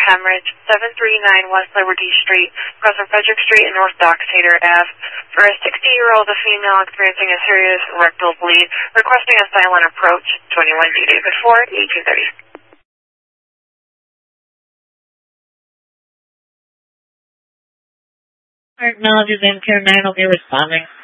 hemorrhage, 739 West Liberty Street, across from Frederick Street and North Doxator Ave. For a 60-year-old, a female experiencing a serious rectal bleed, requesting a silent approach, 21 D. David Ford, 1830. Technologies in Care 9 will be responding.